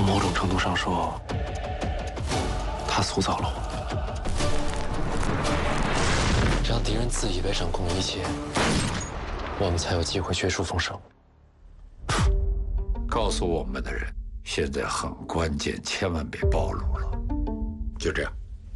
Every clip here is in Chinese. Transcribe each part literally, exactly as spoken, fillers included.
从某种程度上说，他塑造了我。让敌人自以为掌控一切，我们才有机会绝处逢生。 告诉我们的人，现在很关键，千万别暴露了。就这样。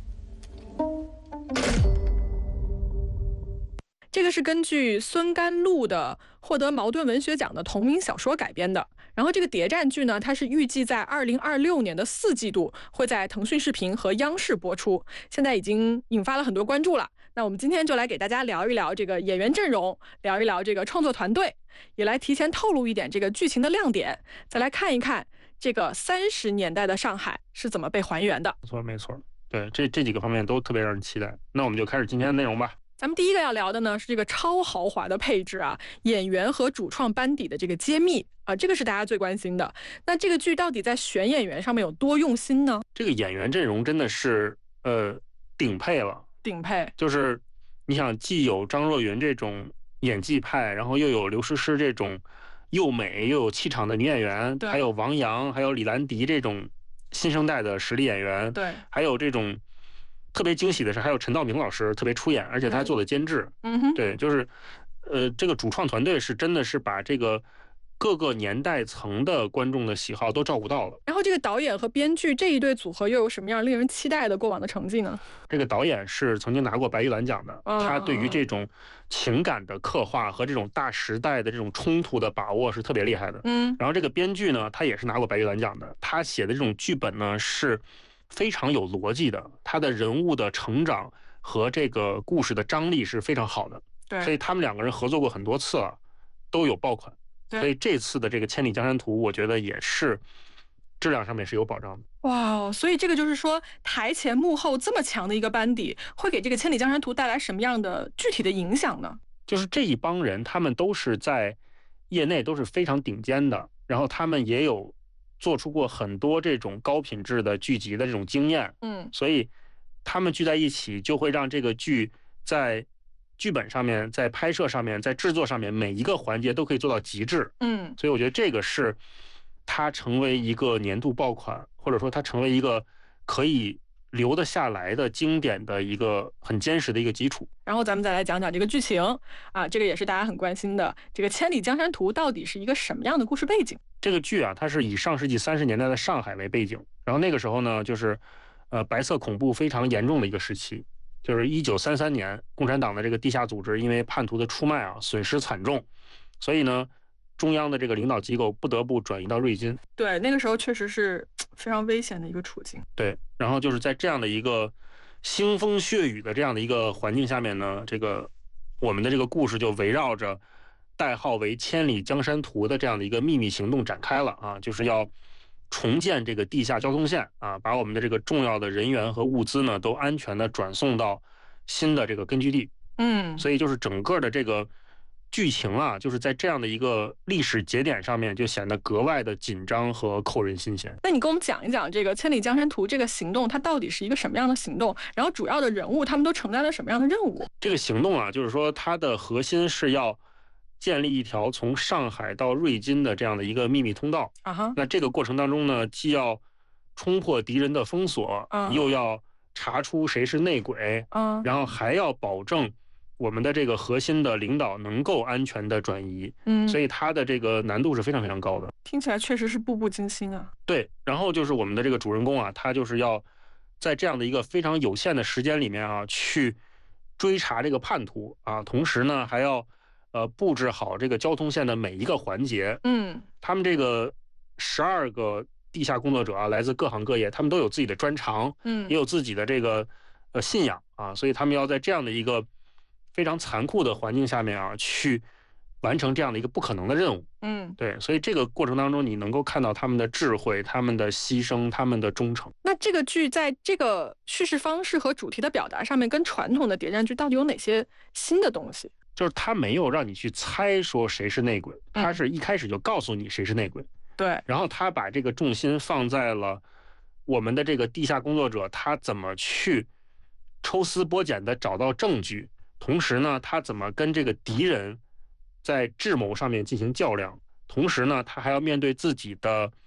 这个是根据孙甘露的获得茅盾文学奖的同名小说改编的。然后这个谍战剧呢，它是预计在二零二六年的四季度会在腾讯视频和央视播出，现在已经引发了很多关注了。那我们今天就来给大家聊一聊这个演员阵容，聊一聊这个创作团队，也来提前透露一点这个剧情的亮点，再来看一看这个三十年代的上海是怎么被还原的。 没错没错，对，这这几个方面都特别让人期待。那我们就开始今天的内容吧。 咱们第一个要聊的呢是这个超豪华的配置啊，演员和主创班底的这个揭秘啊，这个是大家最关心的。那这个剧到底在选演员上面有多用心呢？ 这个演员阵容真的是呃顶配了， 顶配， 就是你想既有张若昀这种演技派，然后又有刘诗诗这种又美又有气场的女演员，还有王阳，还有李兰迪这种新生代的实力演员， 对， 还有这种。特别惊喜的是，还有陈道明老师特别出演，而且他还做了监制。 嗯哼， 对，就是，呃，这个主创团队是真的是把这个各个年代层的观众的喜好都照顾到了。 然后这个导演和编剧这一对组合又有什么样令人期待的过往的成绩呢？ 这个导演是曾经拿过白玉兰奖的， 嗯、 他对于这种情感的刻画和这种大时代的这种冲突的把握是特别厉害的。 嗯， 然后这个编剧呢，他也是拿过白玉兰奖的，他写的这种剧本呢是非常有逻辑的，他的人物的成长和这个故事的张力是非常好的。 对， 所以他们两个人合作过很多次了，都有爆款。所以这次的这个《千里江山图》，我觉得也是质量上面是有保障的。 哇，所以这个就是说，台前幕后这么强的一个班底，会给这个《千里江山图》带来什么样的具体的影响呢？ 就是这一帮人，他们都是在业内都是非常顶尖的，然后他们也有做出过很多这种高品质的剧集的这种经验， 嗯， 所以他们聚在一起，就会让这个剧在剧本上面、在拍摄上面、在制作上面每一个环节都可以做到极致， 嗯， 所以我觉得这个是它成为一个年度爆款，或者说它成为一个可以留得下来的经典的一个很坚实的一个基础。 然后咱们再来讲讲这个剧情啊，这个也是大家很关心的。这个《千里江山图》到底是一个什么样的故事背景？ 这个剧啊，它是以上世纪三十年代的上海为背景，然后那个时候呢，就是呃白色恐怖非常严重的一个时期，就是一九三三年，共产党的这个地下组织因为叛徒的出卖啊，损失惨重，所以呢，中央的这个领导机构不得不转移到瑞金。 对，那个时候确实是非常危险的一个处境。 对，然后就是在这样的一个腥风血雨的这样的一个环境下面呢，这个我们的这个故事就围绕着代号为《千里江山图》的这样的一个秘密行动展开了啊，就是要重建这个地下交通线啊，把我们的这个重要的人员和物资呢都安全的转送到新的这个根据地。 嗯， 所以就是整个的这个剧情啊，就是在这样的一个历史节点上面，就显得格外的紧张和扣人心弦。 那你跟我们讲一讲这个《千里江山图》这个行动，它到底是一个什么样的行动？然后主要的人物他们都承担了什么样的任务？ 这个行动啊，就是说它的核心是要建立一条从上海到瑞金的这样的一个秘密通道啊哈。 那这个过程当中呢，既要冲破敌人的封锁， 嗯、 又要查出谁是内鬼， 嗯， 然后还要保证我们的这个核心的领导能够安全的转移， 嗯， 所以它的这个难度是非常非常高的。 听起来确实是步步惊心啊。 对，然后就是我们的这个主人公啊，他就是要在这样的一个非常有限的时间里面啊，去追查这个叛徒啊，同时呢还要呃布置好这个交通线的每一个环节。 嗯， 他们这个十二个地下工作者啊，来自各行各业，他们都有自己的专长， 嗯， 也有自己的这个呃信仰啊，所以他们要在这样的一个非常残酷的环境下面啊，去完成这样的一个不可能的任务。 嗯， 对，所以这个过程当中，你能够看到他们的智慧、他们的牺牲、他们的忠诚。 那这个剧在这个叙事方式和主题的表达上面，跟传统的谍战剧到底有哪些新的东西？ 就是他没有让你去猜说谁是内鬼，他是一开始就告诉你谁是内鬼。 对， 然后他把这个重心放在了我们的这个地下工作者，他怎么去抽丝剥茧的找到证据，同时呢，他怎么跟这个敌人在智谋上面进行较量，同时呢，他还要面对自己的